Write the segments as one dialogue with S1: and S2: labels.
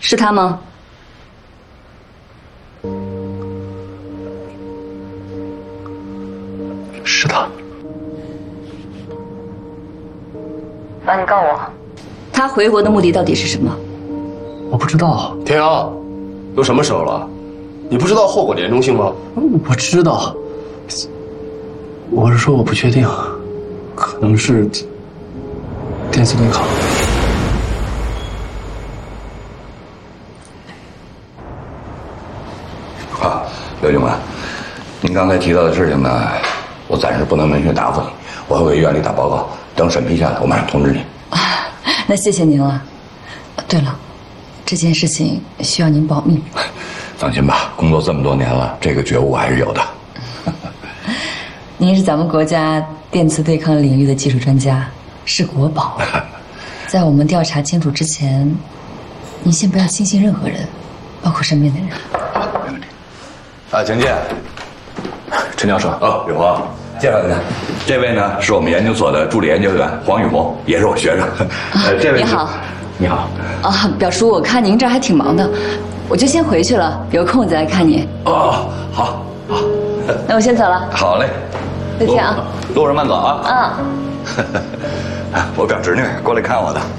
S1: 是他吗？
S2: 是他。
S1: 那你告我，他回国的目的到底是什么？
S2: 我不知道。
S3: 田阳，都什么时候了？你不知道后果的严重性吗？
S2: 我知道。我是说我不确定，可能是电磁对抗。
S4: 啊，刘警官，您刚才提到的事情呢，我暂时不能明确答复你，我会给院里打报告，等审批下来，我马上通知你。
S1: 啊，那谢谢您了。对了，这件事情需要您保密。
S4: 放心吧，工作这么多年了，这个觉悟还是有的。
S1: 您是咱们国家电磁对抗领域的技术专家，是国宝。在我们调查清楚之前，您先不要轻信任何人，包括身边的人。
S4: 没问题。啊，请进。
S2: 陈教授。
S4: 哦，宇红，介绍一下，这位呢是我们研究所的助理研究员黄宇红，也是我学生。这位
S1: 你好。
S4: 你好。
S1: 啊，表叔，我看您这儿还挺忙的，我就先回去了，有空我再来看您。
S4: 哦，好，好。
S1: 那我先走了。
S4: 好嘞。
S1: 再见啊。
S4: 路上慢走啊。
S1: 嗯。
S4: 我表侄女过来看我的。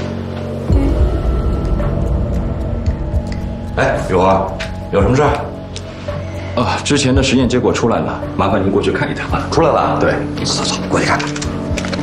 S4: 哎，宇红，有什么事儿？
S5: 之前的实验结果出来了，麻烦您过去看一趟啊。
S4: 出来了啊？对，走，过去看看。